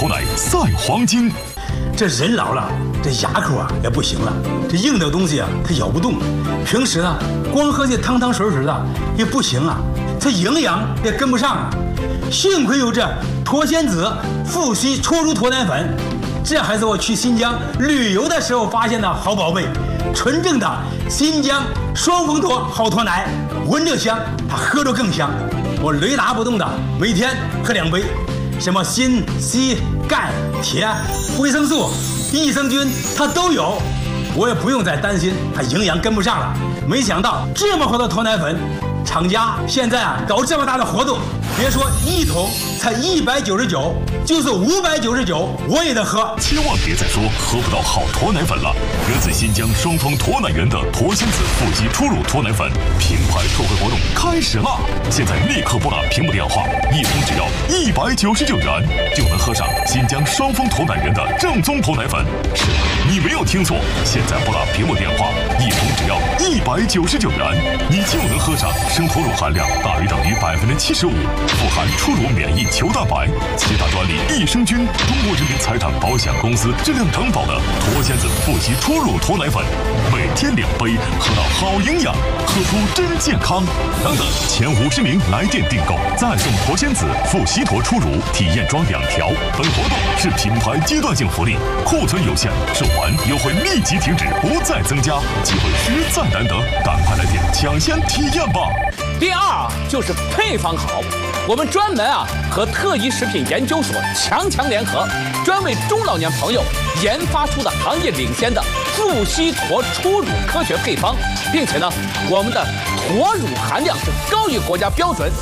驼奶赛黄金。 这人老了，这牙口啊也不行了，这硬的东西啊它咬不动。平时呢，光喝这汤汤水水的也不行啊，它营养也跟不上啊。幸亏有这驼仙子富硒初乳驼奶粉，这还是我去新疆旅游的时候发现的好宝贝，纯正的新疆双峰驼好驼奶，闻着香，它喝着更香。我雷打不动的每天喝2杯，什么锌、硒、钙、铁、维生素、益生菌它都有，我也不用再担心它营养跟不上了。没想到这么好的驼奶粉，厂家现在啊搞这么大的活动，别说1桶才199，就是599我也得喝。 千万别再说喝不到好驼奶粉了！源自新疆双峰驼奶源的驼仙子富硒初乳驼奶粉品牌特惠活动开始了！现在立刻拨打屏幕电话，1桶只要199元，就能喝上新疆双峰驼奶源的正宗驼奶粉。是的，你没有听错，现在拨打屏幕电话，1桶只要199元，你就能喝上生驼乳含量大于等于75%，富含初乳免疫球蛋白、7大专利益生菌，中国人民财产保险公司质量承保的驼仙子富硒初乳驼奶粉，每天2杯，喝到好营养，喝出真健康。等等，前50名来电订购，再送驼仙子富硒驼初乳体验装2条。本活动是品牌阶段性福利，库存有限，售完优惠立即停止，不再增加，机会实在难得，赶快来电抢先体验吧。 第二就是配方好，我们专门和特一食品研究所强联合，专为中老年朋友研发出的行业领先的富硒驼初乳科学配方，并且呢，我们的驼乳含量是高于国家标准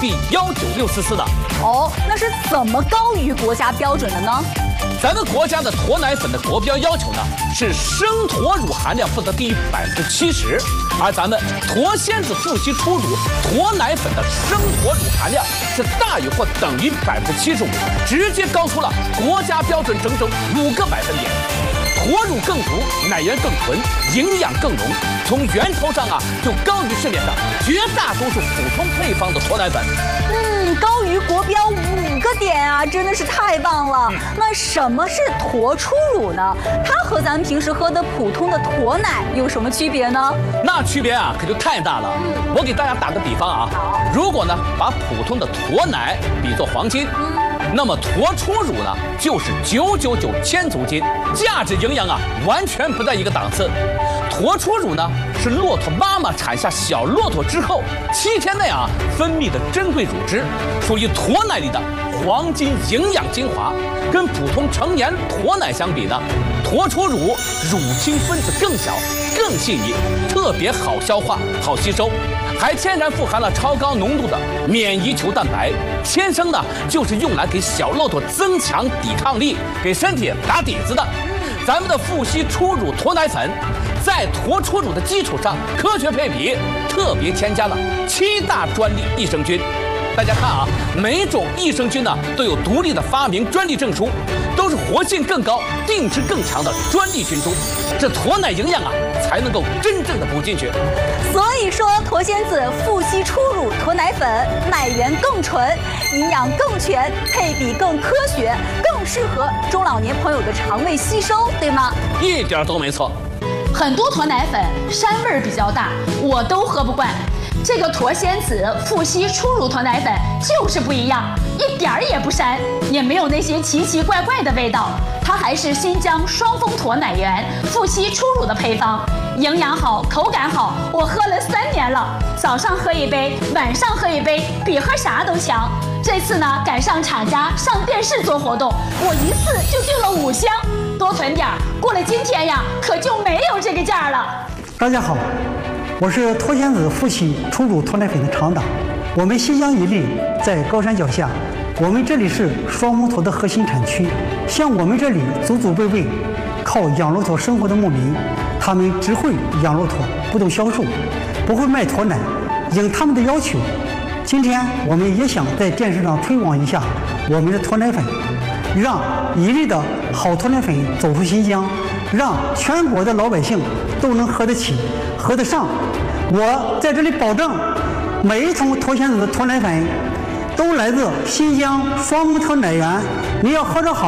DB19644的。 哦，那是怎么高于国家标准的呢？ 咱们国家的驼奶粉的国标要求呢是生驼乳含量不得低于70%，而咱们驼仙子富硒初乳驼奶粉的生驼乳含量是大于或等于75%，直接高出了国家标准整整5个百分点。驼乳更足，奶源更纯，营养更浓，从源头上就高于市面上绝大多数普通配方的驼奶粉。 高于国标5个点啊，真的是太棒了。那什么是驼初乳呢？它和咱们平时喝的普通的驼奶有什么区别呢？ 那区别可就太大了。我给大家打个比方如果呢把普通的驼奶比作黄金，那么驼初乳呢就是999千足金，价值营养完全不在一个档次。驼初乳呢是骆驼妈妈产下小骆驼之后7天内分泌的珍贵乳汁，属于驼奶里的黄金营养精华。跟普通成年驼奶相比呢，驼初乳乳清分子更小、更细腻，特别好消化、好吸收，还天然富含了超高浓度的免疫球蛋白，天生的就是用来给小骆驼增强抵抗力、给身体打底子的。咱们的富硒初乳驼奶粉，在驼初乳的基础上科学配比，特别添加了7大专利益生菌。大家看每种益生菌呢都有独立的发明专利证书，都是活性更高、定质更强的专利菌株，这驼奶营养才能够真正的补进去。 所以说，驼仙子富硒初乳驼奶粉奶源更纯，营养更全，配比更科学，更适合中老年朋友的肠胃吸收，对吗？ 一点都没错。 很多驼奶粉膻味儿比较大，我都喝不惯。这个驼仙子富硒初乳驼奶粉就是不一样，一点儿也不膻，也没有那些奇奇怪怪的味道。它还是新疆双峰驼奶源富硒初乳的配方，营养好，口感好，我喝了3年了，早上喝1杯，晚上喝1杯，比喝啥都强。这次呢，赶上厂家上电视做活动，我一次就订了5箱，多囤点儿，过了今天可就没有这个价了。 大家好，我是驼仙子富硒初乳驼奶粉的厂长。我们新疆伊犁在高山脚下，我们这里是双峰驼的核心产区。像我们这里祖祖辈辈靠养骆驼生活的牧民，他们只会养骆驼，不懂销售，不会卖驼奶。应他们的要求，今天我们也想在电视上推广一下我们的驼奶粉，让伊犁的好驼奶粉走出新疆，让全国的老百姓都能喝得起、喝得上。我在这里保证，每一桶驼仙子的驼奶粉都来自新疆双峰驼奶源，你要喝着好。